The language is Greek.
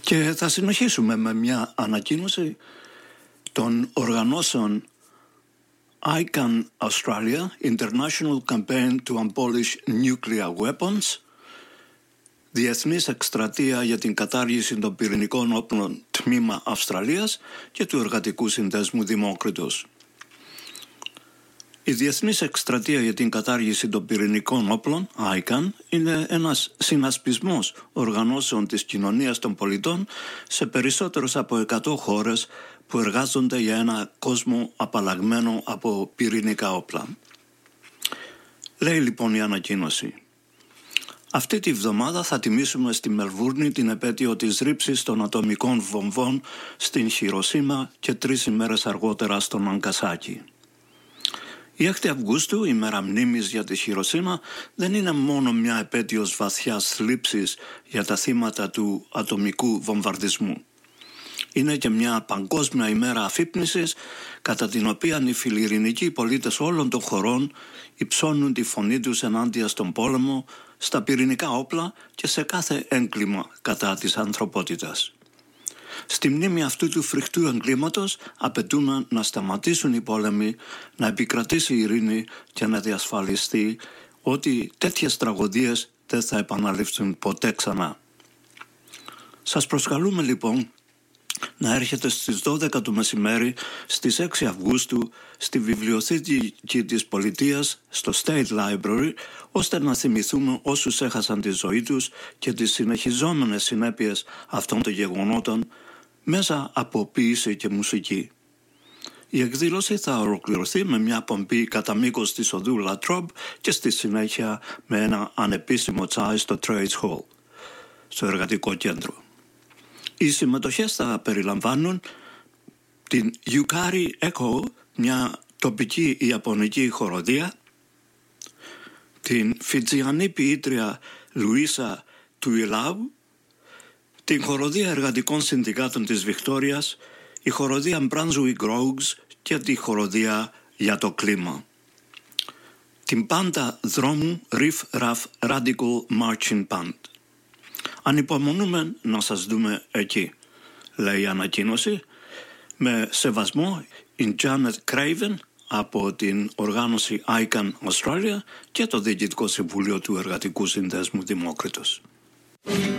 Και θα συνεχίσουμε με μια ανακοίνωση των οργανώσεων ICAN Australia, International Campaign to Abolish Nuclear Weapons, Διεθνής Εκστρατεία για την Κατάργηση των Πυρηνικών Όπλων Τμήμα Αυστραλίας και του Εργατικού Συνδέσμου Δημόκριτος. Η Διεθνής Εκστρατεία για την Κατάργηση των Πυρηνικών Όπλων, ICAN, είναι ένας συνασπισμός οργανώσεων της κοινωνίας των πολιτών σε περισσότερες από 100 χώρες που εργάζονται για ένα κόσμο απαλλαγμένο από πυρηνικά όπλα. Λέει λοιπόν η ανακοίνωση: αυτή τη βδομάδα θα τιμήσουμε στη Μελβούρνη την επέτειο της ρήψης των ατομικών βομβών στην Χιροσίμα και 3 ημέρες αργότερα στο Ναγκασάκι. Η 6η Αυγούστου, η μέρα μνήμης για τη Χιροσίμα, δεν είναι μόνο μια επέτειος βαθιάς θλίψης για τα θύματα του ατομικού βομβαρδισμού. Είναι και μια παγκόσμια ημέρα αφύπνισης, κατά την οποία οι φιλιρηνικοί πολίτες όλων των χωρών υψώνουν τη φωνή τους ενάντια στον πόλεμο, στα πυρηνικά όπλα και σε κάθε έγκλημα κατά της ανθρωπότητας. Στη μνήμη αυτού του φρικτού εγκλήματος απαιτούμε να σταματήσουν οι πόλεμοι, να επικρατήσει η ειρήνη και να διασφαλιστεί ότι τέτοιες τραγωδίες δεν θα επαναληφθούν ποτέ ξανά. Σας προσκαλούμε λοιπόν να έρχεται στις 12 το μεσημέρι στις 6 Αυγούστου στη Βιβλιοθήκη της Πολιτείας στο State Library, ώστε να θυμηθούμε όσους έχασαν τη ζωή τους και τις συνεχιζόμενες συνέπειες αυτών των γεγονότων μέσα από ποίηση και μουσική. Η εκδήλωση θα ολοκληρωθεί με μια πομπή κατά μήκος της οδού Λατρόμπ και στη συνέχεια με ένα ανεπίσημο τσάι στο Trades Hall, στο εργατικό κέντρο. Οι συμμετοχές θα περιλαμβάνουν την Yukari Echo, μια τοπική ιαπωνική χοροδία, την Φιτζιανή ποιήτρια Λουίσα Τουιλάου, την χοροδία εργατικών συνδικάτων της Βικτόριας, η χοροδία Brunswick Rogues και τη χοροδία για το κλίμα. Την πάντα δρόμου Riff Raff Radical Marching Band. Ανυπομονούμε να σας δούμε εκεί, λέει η ανακοίνωση. Με σεβασμό, η Janet Craven από την οργάνωση ICAN Australia και το Διοικητικό Συμβούλιο του Εργατικού Συνδέσμου Δημόκριτος.